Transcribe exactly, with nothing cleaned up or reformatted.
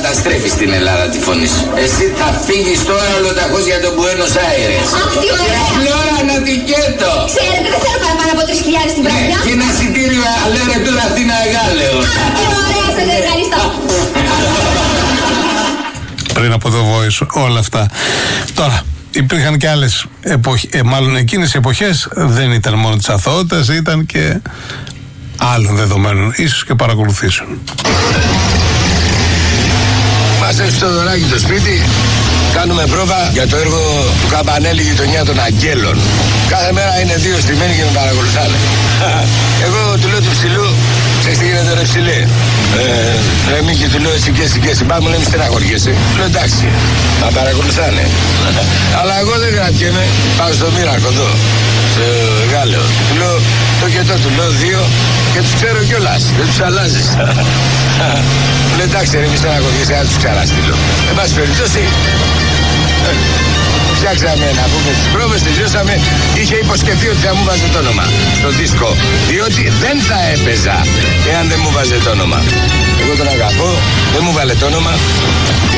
καταστρέφεις την Ελλάδα τη φωνή σου. Εσύ θα φύγεις τώρα ολοταχώς για τον Μπουένος Άιρες. Αχ, τι ωραία! Φλόρα Νοτικέτο! Ξέρετε, δεν θέλω παραπάνω από τρεις χιλιάδες την βραδιά. Και ένα εισιτήριο αλέρε τώρα Αθήνα Εγάλεο. Αχ, τι ωραία, σας ευχαριστώ. Πριν από το Voice, όλα αυτά. Τώρα, υπήρχαν και άλλες εποχές, ε, μάλλον εκείνες οι εποχές δεν ήταν μόνο της αθωότητας, ήταν και άλλων δεδομένων, ίσως και παρακολουθήσεων. Μάζεψε το δωράκι το σπίτι, κάνουμε πρόβα για το έργο του Καμπανέλη Γειτονιά των Αγγέλων. Κάθε μέρα είναι δύο στημένοι και με παρακολουθάνε. Εγώ του λέω του ψηλού, ξέρεις τι γίνεται ρε ψηλή. Ε, ρε Μίκη, του λέω εσύ και εσύ και εσύ, πάμε μου λέει μη στεναχωριέσαι. Του λέω εντάξει, με παρακολουθάνε. Αλλά εγώ δεν κρατιέμαι, πάω στο Μοίρακο εδώ, στο Γάλλιο. Του λέω το και το, του λέω δύο και τους ξέρω κιόλας, δεν τους αλλάζεις. Μου λέει εντάξει ρε μη στεναχωριέσαι, να τους ξαναστείλω. Εν πάση περιπτώσει, φτιάξαμε να πούμε τις πρόβες, τελειώσαμε. Είχε υποσχεθεί ότι θα μου βάζε το όνομα στο δίσκο, διότι δεν θα έπαιζα εάν δεν μου βάζε το όνομα. Εγώ τον αγαπώ, δεν μου βάλε το όνομα.